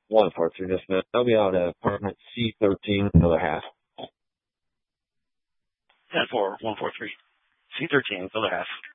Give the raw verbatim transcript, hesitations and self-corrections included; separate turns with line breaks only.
One four three, just a minute. I'll be out at apartment C thirteen, other half.
ten four, one four three. C thirteen, other half.